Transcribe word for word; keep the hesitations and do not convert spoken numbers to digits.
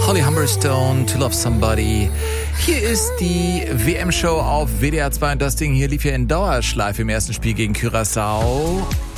Holly Humberstone, To Love Somebody. Hier ist die W M-Show auf W D R zwei und das Ding hier lief ja in Dauerschleife im ersten Spiel gegen Curaçao.